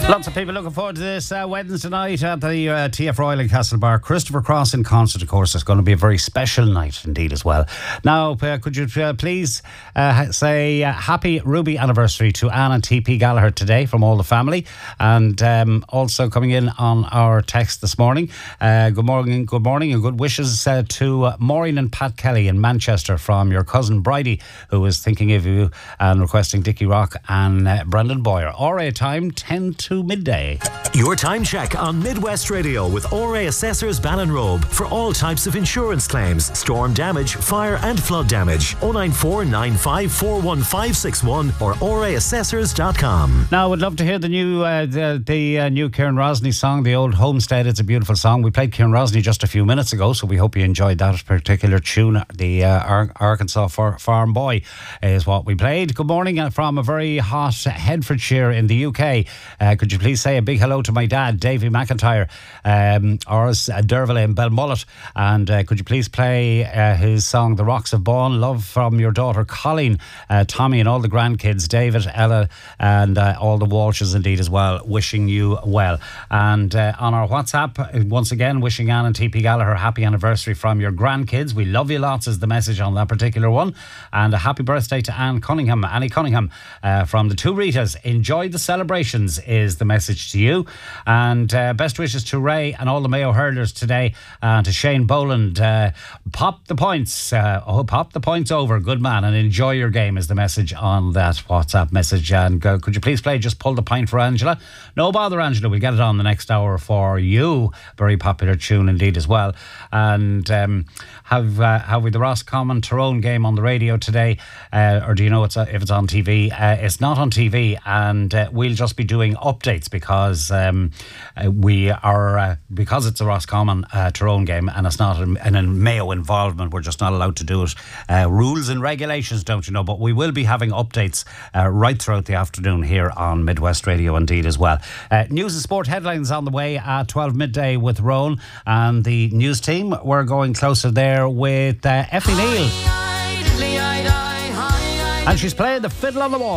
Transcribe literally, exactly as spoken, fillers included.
Lots of people looking forward to this uh, Wednesday night at the uh, T F Royal in Castlebar. Christopher Cross in concert, of course. It's going to be a very special night indeed as well. Now, uh, could you uh, please uh, say uh, happy Ruby anniversary to Anne and T P Gallagher today from all the family. And um, also coming in on our text this morning, uh, good morning good morning and good wishes uh, to uh, Maureen and Pat Kelly in Manchester from your cousin Bridie, who is thinking of you and requesting Dickie Rock and uh, Brendan Boyer. R A time ten to midday. Your time check on Midwest Radio with O R A Assessors Ballinrobe for all types of insurance claims, storm damage, fire and flood damage. oh nine four nine five four one five six one or O R A assessors dot com. Now, I would love to hear the new uh, the, the uh, new Kieran Rosny song, The Old Homestead. It's a beautiful song. We played Kieran Rosny just a few minutes ago, so we hope you enjoyed that particular tune. The uh, Ar- Arkansas Far- Farm Boy is what we played. Good morning uh, from a very hot Hertfordshire in the U K. Uh, could you please say a big hello to my dad, Davy McIntyre, um, or uh, Derville in Belmullet, and uh, could you please play uh, his song The Rocks of Bawn. Love from your daughter Colleen, uh, Tommy and all the grandkids, David, Ella and uh, all the Walshes indeed as well, wishing you well. And uh, on our WhatsApp, once again, wishing Anne and T P Gallagher happy anniversary from your grandkids. We love you lots is the message on that particular one. And a happy birthday to Anne Cunningham, Annie Cunningham uh, from the two Ritas. Enjoy the celebrations is the message to you. And uh, best wishes to Ray and all the Mayo hurlers today, and to Shane Boland. Uh, pop the points, uh, oh, pop the points over, good man, and enjoy your game is the message on that WhatsApp message. And uh, could you please play Just Pull the Pint for Angela? No bother, Angela, we'll get it on the next hour for you. Very popular tune indeed as well. And um, have uh, have we the Roscommon Tyrone game on the radio today, uh, or do you know it's, uh, if it's on T V? Uh, it's not on T V, and uh, we'll just be doing updates because um, uh, we are uh, because it's a Roscommon uh, Tyrone game and it's not an, an Mayo involvement. We're just not allowed to do it. Uh, rules and regulations, don't you know? But we will be having updates uh, right throughout the afternoon here on Midwest Radio indeed as well. Uh, news and sport headlines on the way at twelve midday with Roan and the news team. We're going closer there with uh, Effie Neal. And she's playing the fiddle on the wall.